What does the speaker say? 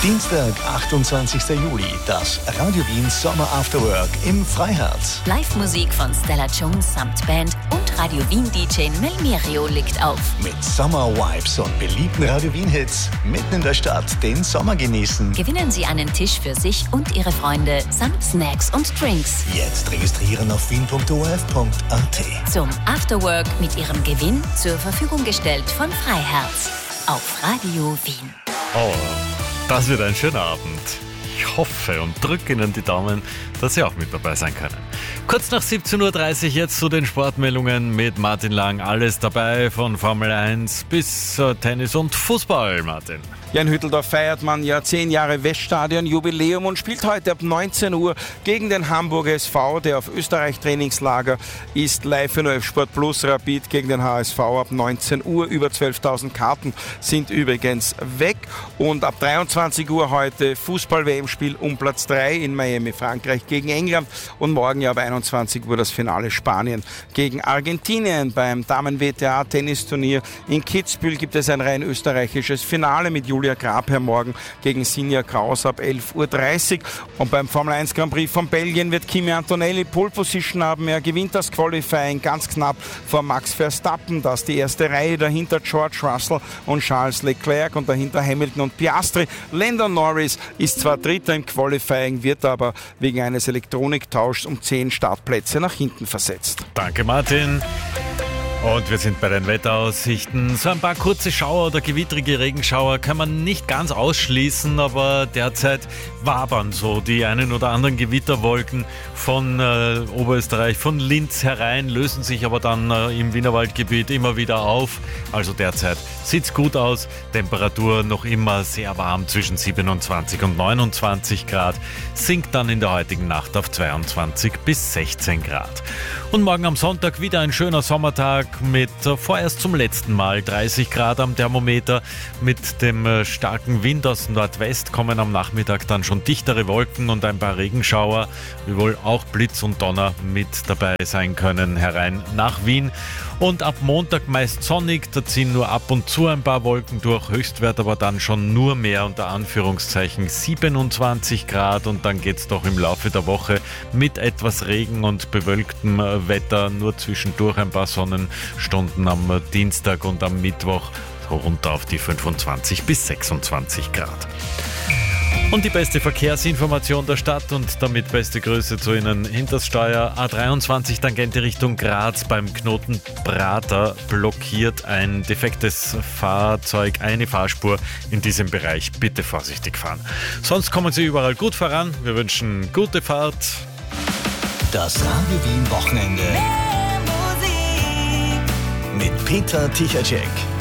Dienstag, 28. Juli, das Radio Wien Sommer After Work im Freiherz. Live-Musik von Stella Jones samt Band und Radio Wien-DJ Melmerio legt auf. Mit Sommer-Vibes und beliebten Radio Wien-Hits mitten in der Stadt den Sommer genießen. Gewinnen Sie einen Tisch für sich und Ihre Freunde samt Snacks und Drinks. Jetzt registrieren auf wien.orf.at. Zum Afterwork mit Ihrem Gewinn zur Verfügung gestellt von Freiherz auf Radio Wien. Oh, das wird ein schöner Abend. Ich hoffe und drücke Ihnen die Daumen, dass Sie auch mit dabei sein können. Kurz nach 17.30 Uhr jetzt zu den Sportmeldungen mit Martin Lang. Alles dabei von Formel 1 bis Tennis und Fußball, Martin. Ja, in Hütteldorf feiert man ja 10 Jahre Weststadion-Jubiläum und spielt heute ab 19 Uhr gegen den Hamburger SV, der auf Österreich-Trainingslager ist. Live in ORF Sport Plus, Rapid gegen den HSV ab 19 Uhr. Über 12.000 Karten sind übrigens weg. Und ab 23 Uhr heute Fußball-WM-Spiel um Platz 3 in Miami, Frankreich gegen England. Und morgen ja ab 21 Uhr das Finale Spanien gegen Argentinien. Beim Damen-WTA-Tennisturnier in Kitzbühel gibt es ein rein österreichisches Finale mit Julia Grabherr morgen gegen Sinja Kraus ab 11.30 Uhr. Und beim Formel 1 Grand Prix von Belgien wird Kimi Antonelli Pole Position haben. Er gewinnt das Qualifying ganz knapp vor Max Verstappen. Das die erste Reihe, dahinter George Russell und Charles Leclerc und dahinter Hamilton und Piastri. Lando Norris ist zwar Dritter im Qualifying, wird aber wegen eines Elektroniktauschs um 10 Startplätze nach hinten versetzt. Danke, Martin. Und wir sind bei den Wetteraussichten. So ein paar kurze Schauer oder gewittrige Regenschauer kann man nicht ganz ausschließen, aber derzeit wabern so die einen oder anderen Gewitterwolken von Oberösterreich, von Linz herein, lösen sich aber dann im Wienerwaldgebiet immer wieder auf. Also derzeit sieht's gut aus. Temperatur noch immer sehr warm zwischen 27 und 29 Grad, sinkt dann in der heutigen Nacht auf 22 bis 16 Grad. Und morgen am Sonntag wieder ein schöner Sommertag mit vorerst zum letzten Mal 30 Grad am Thermometer. Mit dem starken Wind aus Nordwest kommen am Nachmittag dann schon dichtere Wolken und ein paar Regenschauer, wie wohl auch Blitz und Donner mit dabei sein können, herein nach Wien. Und ab Montag meist sonnig, da ziehen nur ab und zu ein paar Wolken durch, Höchstwert aber dann schon nur mehr unter Anführungszeichen 27 Grad und dann geht's doch im Laufe der Woche mit etwas Regen und bewölktem Wetter, nur zwischendurch ein paar Sonnenstunden am Dienstag und am Mittwoch runter auf die 25 bis 26 Grad. Und die beste Verkehrsinformation der Stadt und damit beste Grüße zu Ihnen. Hinters Steuer A23 Tangente Richtung Graz beim Knoten Prater blockiert ein defektes Fahrzeug, eine Fahrspur in diesem Bereich. Bitte vorsichtig fahren. Sonst kommen Sie überall gut voran. Wir wünschen gute Fahrt. Das Radio Wien Wochenende mit Peter Tichacek.